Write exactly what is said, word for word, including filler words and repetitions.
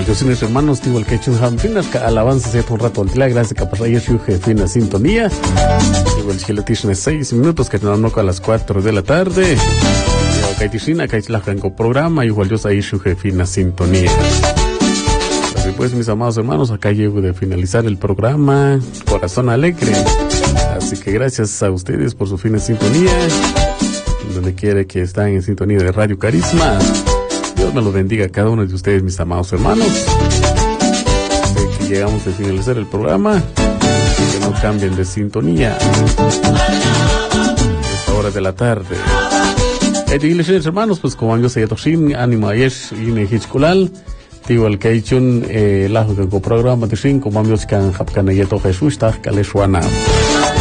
Bendiciones hermanos, digo el que hecho un finas alabanza se un rato al día, gracias que para ayer su fina sintonía. Digo el chile tiene seis minutos que tenemos a las cuatro de la tarde. Digo que tiene que es la jango programa igual yo ahí su fina sintonía. Así pues mis amados hermanos, acá llego de finalizar el programa, corazón alegre. Así que gracias a ustedes por su fina sintonía. Donde quiere que están en sintonía de Radio Carisma. Dios me lo bendiga a cada uno de ustedes, mis amados hermanos. Sé que llegamos a finalizar el programa. Que no cambien de sintonía. A esta hora de la tarde. Iglesia, hermanos, pues como yo sé, ánimo ayer y Nejichkulal. Digo el que ha hecho un lajo de programa de cinco, como amigos que han japcanayeto Jesús, tal que les suena.